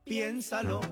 Piénsalo.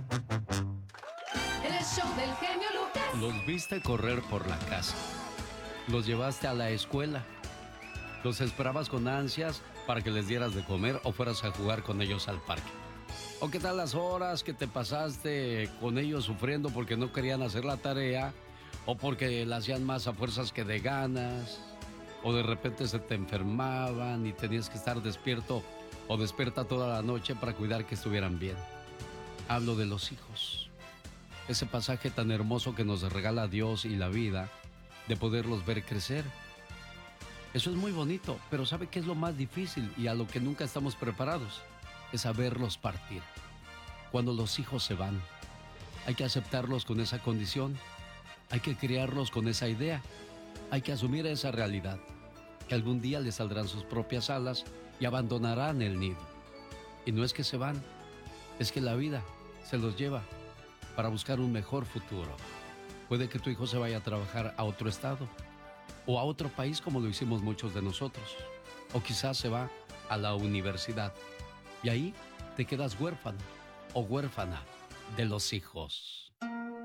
El show del genio Lucas. Los viste correr por la casa. Los llevaste a la escuela. Los esperabas con ansias para que les dieras de comer o fueras a jugar con ellos al parque. ¿O qué tal las horas que te pasaste con ellos sufriendo porque no querían hacer la tarea? ¿O porque la hacían más a fuerzas que de ganas? ¿O de repente se te enfermaban y tenías que estar despierto o despierta toda la noche para cuidar que estuvieran bien? Hablo de los hijos. Ese pasaje tan hermoso que nos regala Dios y la vida de poderlos ver crecer. Eso es muy bonito, pero ¿sabe qué es lo más difícil y a lo que nunca estamos preparados? Es saberlos partir. Cuando los hijos se van, hay que aceptarlos con esa condición. Hay que criarlos con esa idea. Hay que asumir esa realidad, que algún día les saldrán sus propias alas y abandonarán el nido. Y no es que se van, es que la vida se los lleva para buscar un mejor futuro. Puede que tu hijo se vaya a trabajar a otro estado o a otro país como lo hicimos muchos de nosotros. O quizás se va a la universidad y ahí te quedas huérfano o huérfana de los hijos.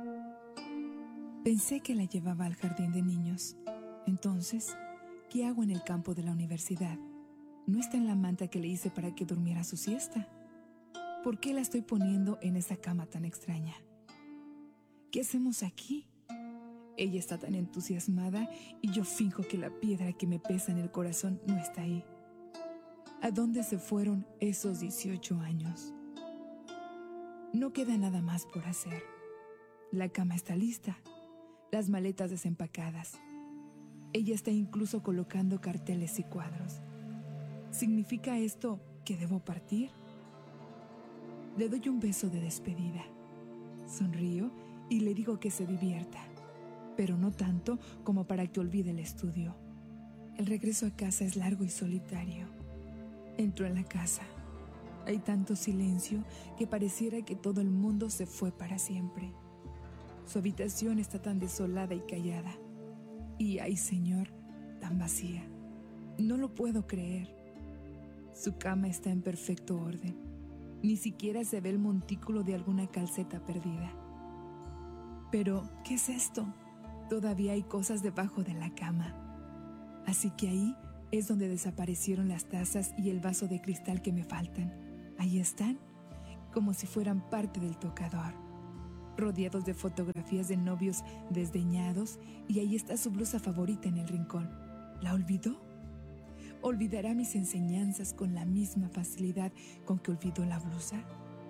Pensé que la llevaba al jardín de niños. Entonces, ¿qué hago en el campo de la universidad? No está en la manta que le hice para que durmiera su siesta. ¿Por qué la estoy poniendo en esa cama tan extraña? ¿Qué hacemos aquí? Ella está tan entusiasmada y yo finjo que la piedra que me pesa en el corazón no está ahí. ¿A dónde se fueron esos 18 años? No queda nada más por hacer. La cama está lista, las maletas desempacadas. Ella está incluso colocando carteles y cuadros. ¿Significa esto que debo partir? Le doy un beso de despedida. Sonrío y le digo que se divierta, pero no tanto como para que olvide el estudio. El regreso a casa es largo y solitario. Entro en la casa. Hay tanto silencio que pareciera que todo el mundo se fue para siempre. Su habitación está tan desolada y callada. Y, ay Señor, tan vacía. No lo puedo creer. Su cama está en perfecto orden. Ni siquiera se ve el montículo de alguna calceta perdida. Pero, ¿qué es esto? Todavía hay cosas debajo de la cama. Así que ahí es donde desaparecieron las tazas y el vaso de cristal que me faltan. Ahí están, como si fueran parte del tocador, rodeados de fotografías de novios desdeñados, y ahí está su blusa favorita en el rincón. ¿La olvidó? ¿Olvidará mis enseñanzas con la misma facilidad con que olvidó la blusa?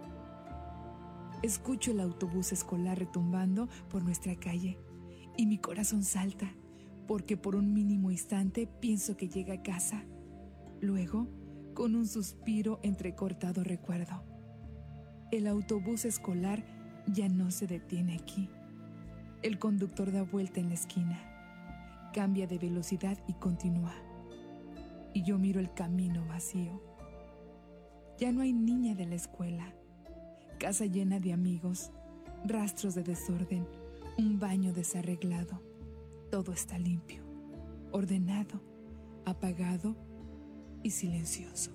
Escucho el autobús escolar retumbando por nuestra calle y mi corazón salta, porque por un mínimo instante pienso que llega a casa. Luego, con un suspiro entrecortado, recuerdo: el autobús escolar ya no se detiene aquí. El conductor da vuelta en la esquina, cambia de velocidad y continúa. Y yo miro el camino vacío. Ya no hay niña de la escuela. Casa llena de amigos, rastros de desorden, un baño desarreglado. Todo está limpio, ordenado, apagado y silencioso.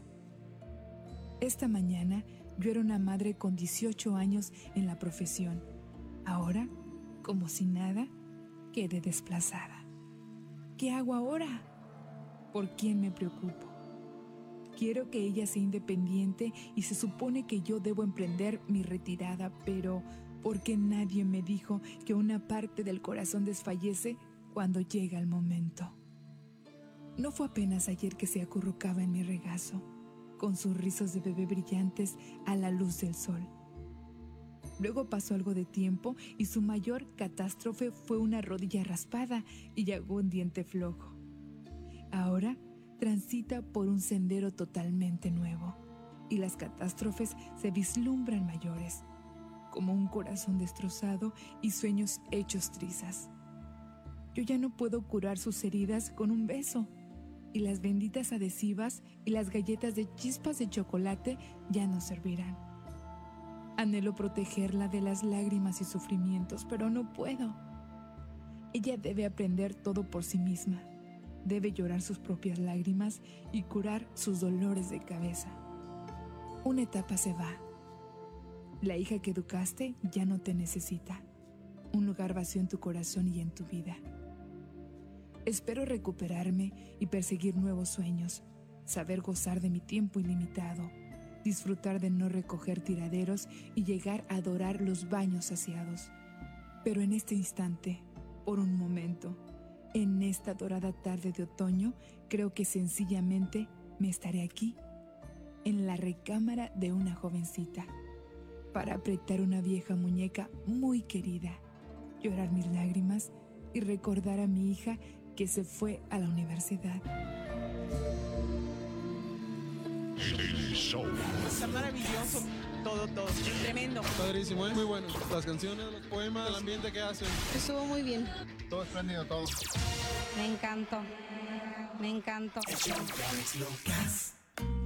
Esta mañana yo era una madre con 18 años en la profesión. Ahora, como si nada, quedé desplazada. ¿Qué hago ahora? ¿Por quién me preocupo? Quiero que ella sea independiente y se supone que yo debo emprender mi retirada, pero ¿por qué nadie me dijo que una parte del corazón desfallece cuando llega el momento? No fue apenas ayer que se acurrucaba en mi regazo, con sus rizos de bebé brillantes a la luz del sol. Luego pasó algo de tiempo y su mayor catástrofe fue una rodilla raspada y un diente flojo. Ahora transita por un sendero totalmente nuevo y las catástrofes se vislumbran mayores, como un corazón destrozado y sueños hechos trizas. Yo ya no puedo curar sus heridas con un beso, y las benditas adhesivas y las galletas de chispas de chocolate ya no servirán. Anhelo protegerla de las lágrimas y sufrimientos, pero no puedo. Ella debe aprender todo por sí misma. Debe llorar sus propias lágrimas y curar sus dolores de cabeza. Una etapa se va. La hija que educaste ya no te necesita. Un lugar vacío en tu corazón y en tu vida. Espero recuperarme y perseguir nuevos sueños, saber gozar de mi tiempo ilimitado, disfrutar de no recoger tiraderos y llegar a adorar los baños saciados. Pero en este instante, por un momento, en esta dorada tarde de otoño, creo que sencillamente me estaré aquí, en la recámara de una jovencita, para apretar una vieja muñeca muy querida, llorar mis lágrimas y recordar a mi hija que se fue a la universidad. Está maravilloso, todo, tremendo. Padrísimo, muy bueno. Las canciones, los poemas, el ambiente que hacen. Estuvo muy bien. Todo espléndido, todo. Me encantó. Me encantó. El show de Alex Lucas.